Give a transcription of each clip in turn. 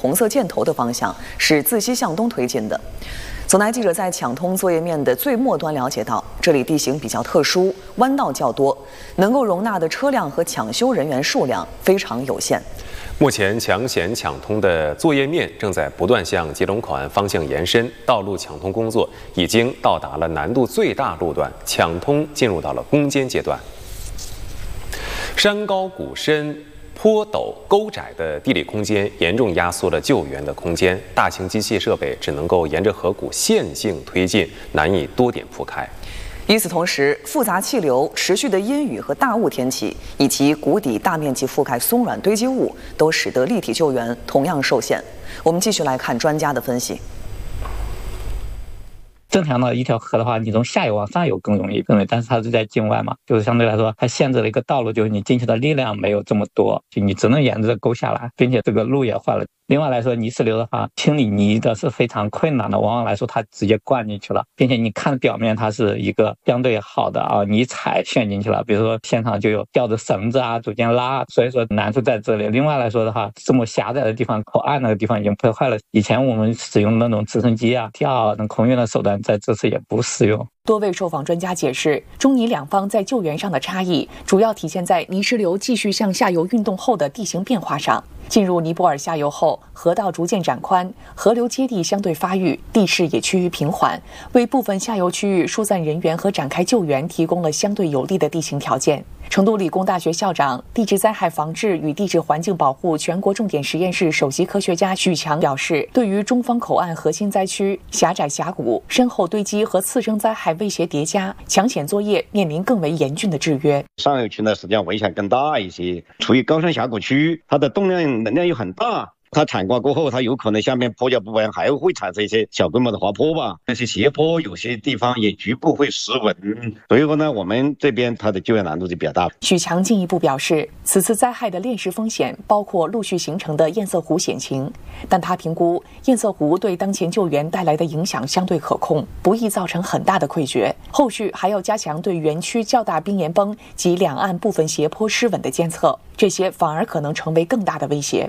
红色箭头的方向是自西向东推进的。总台记者在抢通作业面的最末端了解到，这里地形比较特殊，弯道较多，能够容纳的车辆和抢修人员数量非常有限。 目前抢险抢通的作业面正在不断向吉隆口岸方向延伸，道路抢通工作已经到达了难度最大路段，抢通进入到了攻坚阶段。山高谷深、坡陡沟窄的地理空间严重压缩了救援的空间，大型机械设备只能够沿着河谷线性推进，难以多点铺开。 与此同时，复杂气流、持续的阴雨和大雾天气，以及谷底大面积覆盖松软堆积物，都使得立体救援同样受限。我们继续来看专家的分析。 正常的一条河的话，你从下游往上游更容易，但是它是在境外嘛，就是相对来说它限制了一个道路，就是你进去的力量没有这么多，就你只能沿着沟下来，并且这个路也坏了。另外来说，泥石流的话，清理泥的是非常困难的，往往来说它直接灌进去了，并且你看表面它是一个相对好的泥踩陷进去了，比如说现场就有吊着绳子逐渐拉，所以说难处在这里。另外来说的话，这么狭窄的地方，口岸那个地方已经破坏了，以前我们使用那种直升机吊等空运的手段，在这次也不适用。 多位受访专家解释，中尼两方在救援上的差异，主要体现在泥石流继续向下游运动后的地形变化上。进入尼泊尔下游后，河道逐渐展宽，河流接地相对发育，地势也趋于平缓，为部分下游区域疏散人员和展开救援提供了相对有利的地形条件。成都理工大学校长、地质灾害防治与地质环境保护全国重点实验室首席科学家许强表示，对于中方口岸核心灾区狭窄峡谷、深厚堆积和次生灾害威胁叠加，抢险作业面临更为严峻的制约。 上游区呢，实际上危险更大一些，处于高山峡谷区，它的动量能量又很大。它铲刮过后，它有可能下面坡脚部分还会产生一些小规模的滑坡吧，那些斜坡有些地方也局部会失稳，所以说呢，我们这边它的救援难度就比较大。 许强进一步表示，此次灾害的链式风险包括陆续形成的堰塞湖险情，但他评估堰塞湖对当前救援带来的影响相对可控，不易造成很大的溃决。后续还要加强对园区较大冰岩崩及两岸部分斜坡失稳的监测，这些反而可能成为更大的威胁。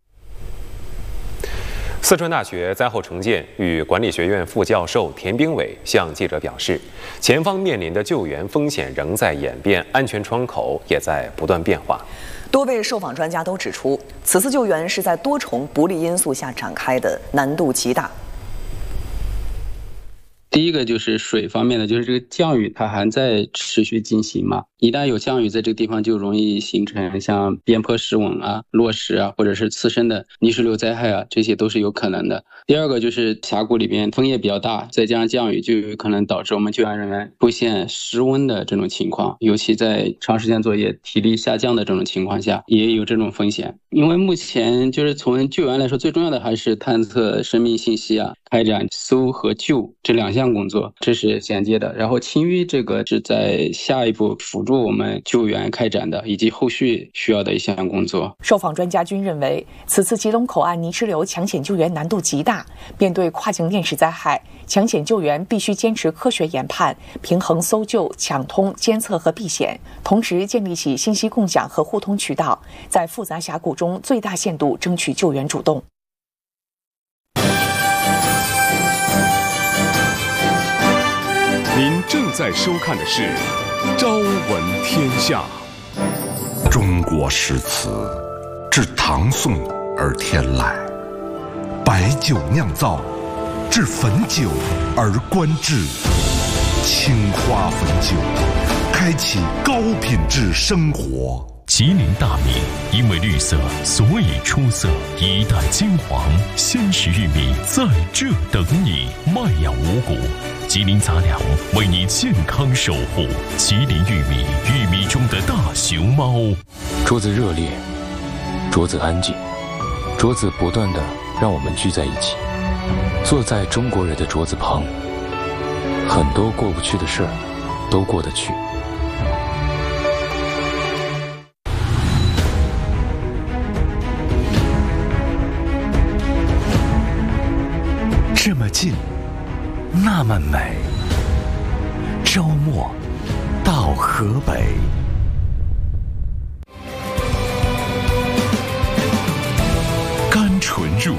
四川大学灾后重建与管理学院副教授田兵伟向记者表示，前方面临的救援风险仍在演变，安全窗口也在不断变化。 多位受访专家都指出，此次救援是在多重不利因素下展开的，难度极大。 第一个就是水方面的，就是这个降雨它还在持续进行嘛，一旦有降雨在这个地方就容易形成像边坡失稳落石或者是次生的泥石流灾害这些都是有可能的。第二个就是峡谷里边风也比较大，再加上降雨就有可能导致我们救援人员出现失温的这种情况，尤其在长时间作业体力下降的这种情况下也有这种风险。因为目前就是从救援来说，最重要的还是探测生命信息开展搜和救这两项工作，这是衔接的。然后清淤这个是在下一步辅助我们救援开展的，以及后续需要的一项工作。 受访专家均认为，此次吉隆口岸泥石流抢险救援难度极大，面对跨境链式灾害，抢险救援必须坚持科学研判，平衡搜救、抢通、监测和避险，同时建立起信息共享和互通渠道，在复杂峡谷中最大限度争取救援主动。 您正在收看的是《朝闻天下》。 中国诗词自唐宋而天来，白酒酿造，至汾酒而观致。青花汾酒，开启高品质生活。 吉林大米因为绿色，所以出色。一代金黄，鲜食玉米在这等你。麦养五谷，吉林杂粮为你健康守护。吉林玉米，玉米中的大熊猫。 桌子热烈，桌子安静，桌子不断的让我们聚在一起，坐在中国人的桌子旁，很多过不去的事儿都过得去。 这么近，那么美。周末到河北。甘醇入